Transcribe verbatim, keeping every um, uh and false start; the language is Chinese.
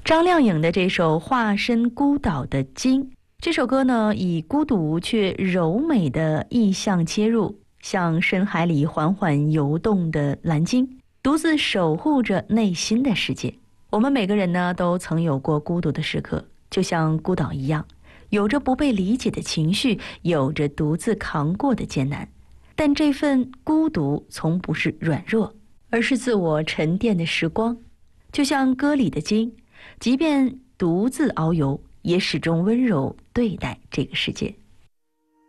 张靓颖的这首《化身孤岛的鲸》，这首歌呢，以孤独却柔美的意象切入，像深海里缓缓游动的蓝鲸，独自守护着内心的世界。我们每个人呢，都曾有过孤独的时刻，就像孤岛一样，有着不被理解的情绪，有着独自扛过的艰难。但这份孤独从不是软弱，而是自我沉淀的时光。就像歌里的鲸，即便独自遨游，也始终温柔对待这个世界。